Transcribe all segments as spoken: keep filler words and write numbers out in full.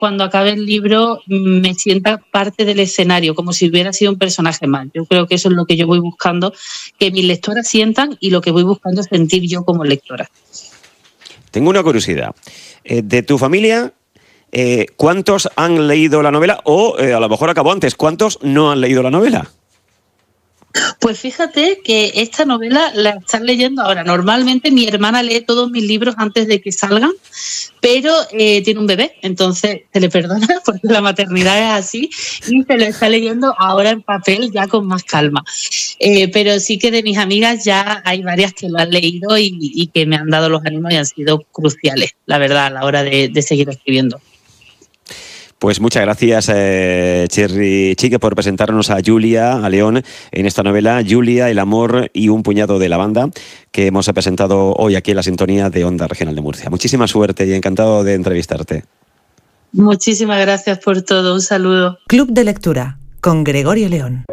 cuando acabe el libro me sienta parte del escenario, como si hubiera sido un personaje más. Yo creo que eso es lo que yo voy buscando, que mis lectoras sientan, y lo que voy buscando es sentir yo como lectora. Tengo una curiosidad. Eh, de tu familia, eh, ¿cuántos han leído la novela? O, eh, a lo mejor acabó antes, ¿cuántos no han leído la novela? Pues fíjate que esta novela la están leyendo ahora. Normalmente mi hermana lee todos mis libros antes de que salgan, pero eh, tiene un bebé, entonces se le perdona porque la maternidad es así, y se lo está leyendo ahora en papel ya con más calma. Eh, pero sí que de mis amigas ya hay varias que lo han leído y, y que me han dado los ánimos y han sido cruciales, la verdad, a la hora de, de seguir escribiendo. Pues muchas gracias, eh, Cherry Chique, por presentarnos a Julia, a León, en esta novela, Julia, el amor y un puñado de lavanda, que hemos presentado hoy aquí en la sintonía de Onda Regional de Murcia. Muchísima suerte y encantado de entrevistarte. Muchísimas gracias por todo. Un saludo. Club de Lectura, con Gregorio León.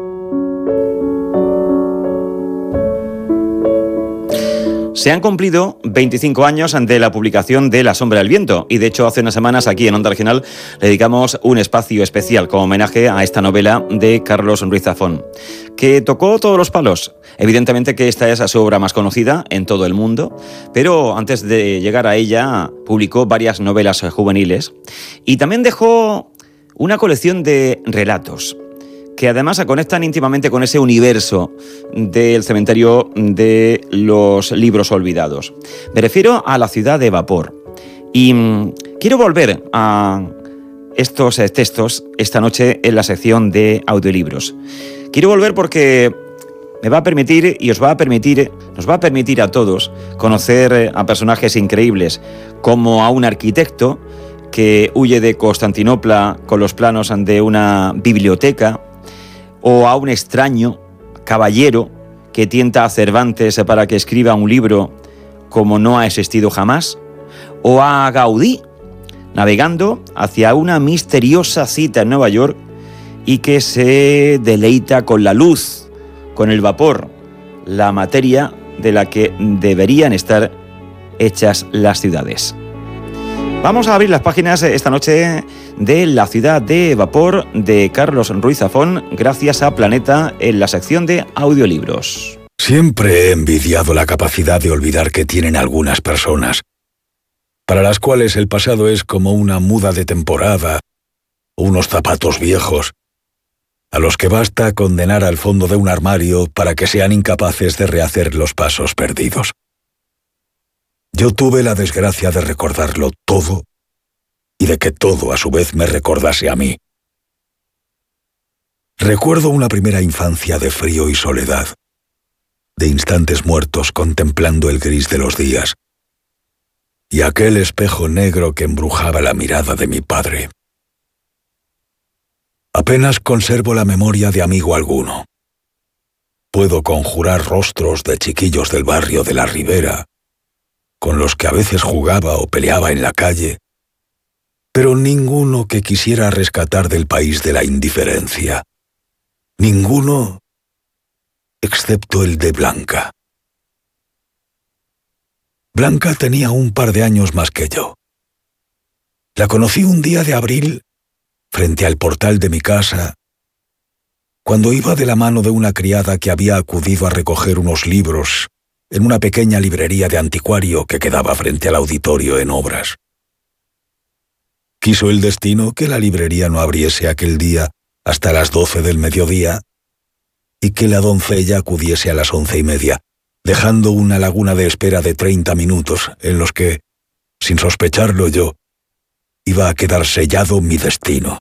Se han cumplido veinticinco años de la publicación de La sombra del viento, y de hecho hace unas semanas aquí en Onda Regional le dedicamos un espacio especial como homenaje a esta novela de Carlos Ruiz Zafón, que tocó todos los palos. Evidentemente que esta es su obra más conocida en todo el mundo, pero antes de llegar a ella publicó varias novelas juveniles y también dejó una colección de relatos que además se conectan íntimamente con ese universo del cementerio de los libros olvidados. Me refiero a La ciudad de vapor. Y mmm, quiero volver a estos textos esta noche en la sección de audiolibros. Quiero volver porque me va a permitir y os va a permitir, nos va a permitir a todos conocer a personajes increíbles, como a un arquitecto que huye de Constantinopla con los planos de una biblioteca, o a un extraño caballero que tienta a Cervantes para que escriba un libro como no ha existido jamás, o a Gaudí navegando hacia una misteriosa cita en Nueva York y que se deleita con la luz, con el vapor, la materia de la que deberían estar hechas las ciudades. Vamos a abrir las páginas esta noche de La ciudad de vapor de Carlos Ruiz Zafón, gracias a Planeta, en la sección de audiolibros. Siempre he envidiado la capacidad de olvidar que tienen algunas personas, para las cuales el pasado es como una muda de temporada o unos zapatos viejos, a los que basta condenar al fondo de un armario para que sean incapaces de rehacer los pasos perdidos. Yo tuve la desgracia de recordarlo todo y de que todo a su vez me recordase a mí. Recuerdo una primera infancia de frío y soledad, de instantes muertos contemplando el gris de los días, y aquel espejo negro que embrujaba la mirada de mi padre. Apenas conservo la memoria de amigo alguno. Puedo conjurar rostros de chiquillos del barrio de la Ribera, con los que a veces jugaba o peleaba en la calle, pero ninguno que quisiera rescatar del país de la indiferencia. Ninguno excepto el de Blanca. Blanca tenía un par de años más que yo. La conocí un día de abril frente al portal de mi casa, cuando iba de la mano de una criada que había acudido a recoger unos libros en una pequeña librería de anticuario que quedaba frente al auditorio en obras. Quiso el destino que la librería no abriese aquel día hasta las doce del mediodía y que la doncella acudiese a las once y media, dejando una laguna de espera de treinta minutos en los que, sin sospecharlo yo, iba a quedar sellado mi destino.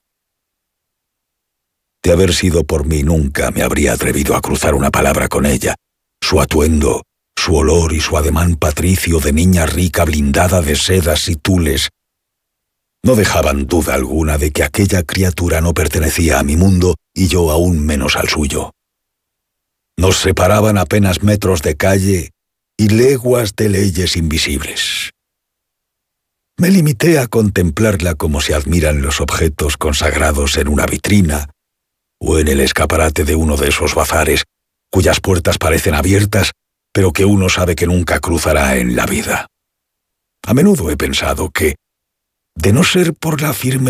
De haber sido por mí, nunca me habría atrevido a cruzar una palabra con ella. Su atuendo, su olor y su ademán patricio de niña rica blindada de sedas y tules no dejaban duda alguna de que aquella criatura no pertenecía a mi mundo y yo aún menos al suyo. Nos separaban apenas metros de calle y leguas de leyes invisibles. Me limité a contemplarla como se admiran los objetos consagrados en una vitrina o en el escaparate de uno de esos bazares cuyas puertas parecen abiertas, pero que uno sabe que nunca cruzará en la vida. A menudo he pensado que, De no ser por la firme